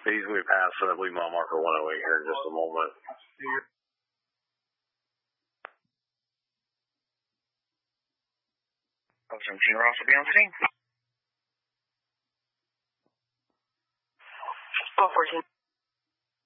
He's going to pass, I believe, mile marker 108 here in just a moment. Officer Ross will be on scene. 1214.